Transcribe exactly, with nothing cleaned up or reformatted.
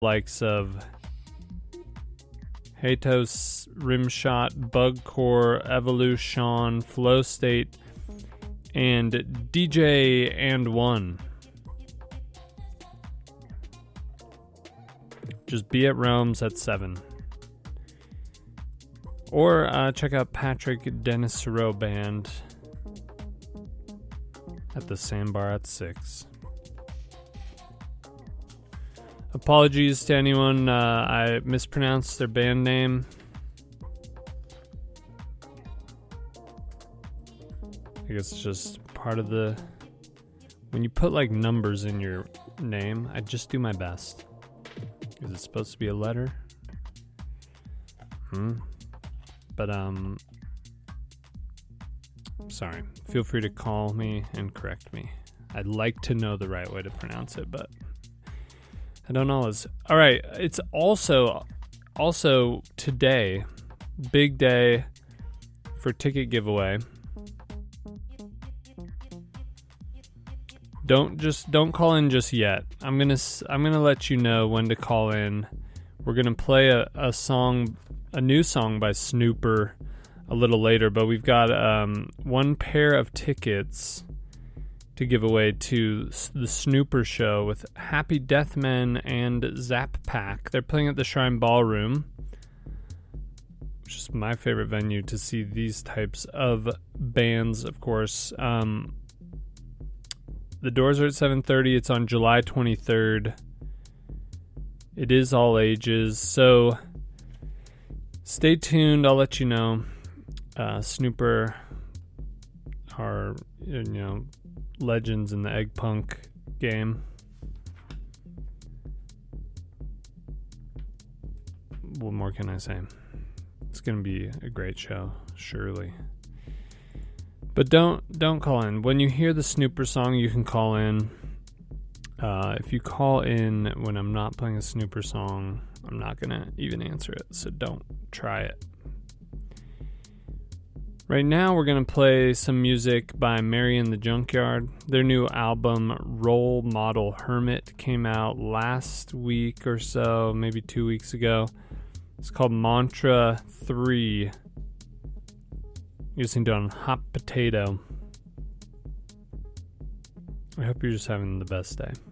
likes of Hatos, Rimshot, Bugcore, Evolution, Flow State, and D J and One. Just be at Realms at seven. Or uh, check out Patrick Denisero Band at the Sandbar at six. Apologies to anyone uh, I mispronounced their band name. I guess it's just part of the... When you put like numbers in your name, I just do my best. Is it supposed to be a letter? Hmm. But, um... sorry. Feel free to call me and correct me. I'd like to know the right way to pronounce it, but... I don't always. All right, it's also also today, big day for ticket giveaway. Don't just don't call in just yet. I'm gonna I'm gonna let you know when to call in. We're gonna play a, a song, a new song by Snooper, a little later. But we've got um, one pair of tickets to give away to the Snooper show with Happy Deathmen and Zap Pack. They're playing at the Shrine Ballroom, which is my favorite venue to see these types of bands, of course. Um, the doors are at seven thirty. It's on July twenty-third. It is all ages, so stay tuned. I'll let you know. Uh, Snooper are, you know, legends in the egg punk game. What more can I say? It's gonna be a great show, surely. But don't don't call in. When you hear the Snooper song, you can call in. Uh, if you call in when I'm not playing a Snooper song, I'm not gonna even answer it, so don't try it. Right now, we're going to play some music by Mary and the Junkyard. Their new album, Role Model Hermit, came out last week or so, maybe two weeks ago. It's called Mantra three. You're listening to it on Hot Potato. I hope you're just having the best day.